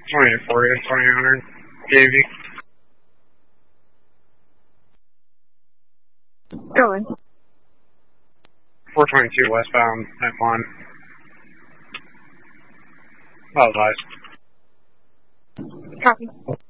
2840 and 2800. JV. Going. 422 westbound at 1. Apologize. Copy.